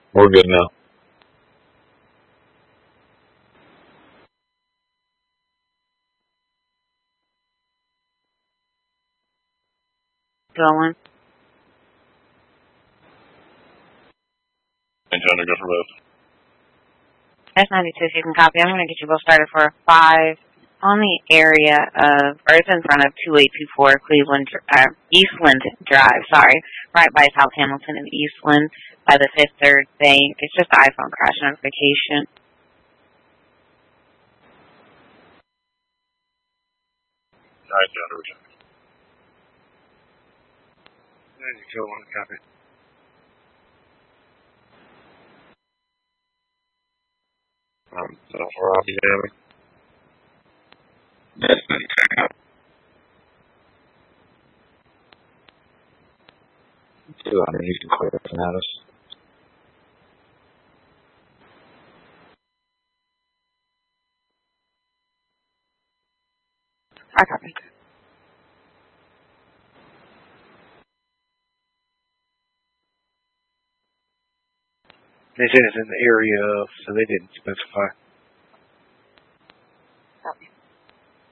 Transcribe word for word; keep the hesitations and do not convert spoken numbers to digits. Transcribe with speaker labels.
Speaker 1: We're good now.
Speaker 2: Going.
Speaker 1: And trying to go for both.
Speaker 2: S ninety-two, if you can copy. I'm going to get you both started for five on the area of, or it's in front of two eight two four Cleveland, uh, Eastland Drive, sorry, right by South Hamilton and Eastland by the Fifth Third Bank. It's just an iPhone crash notification.
Speaker 1: Alright, John, return.
Speaker 3: ninety-two, one copy.
Speaker 1: Um, so for Robbie Daly. two hundred, you can clear it from Alice.
Speaker 2: I copy.
Speaker 3: They said it's in the area of, so they didn't specify.